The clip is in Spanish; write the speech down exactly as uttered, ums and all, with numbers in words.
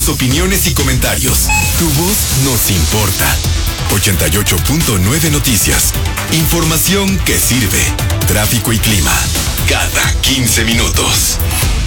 tus opiniones y comentarios. Tu voz nos importa. ochenta y ocho punto nueve Noticias. Información que sirve. Tráfico y clima. Cada quince minutos.